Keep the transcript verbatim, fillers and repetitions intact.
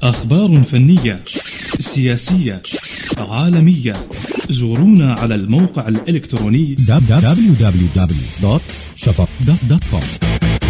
أخبار فنية، سياسية، عالمية. زورونا على الموقع الإلكتروني دبليو دبليو دبليو دوت شفق دوت كوم.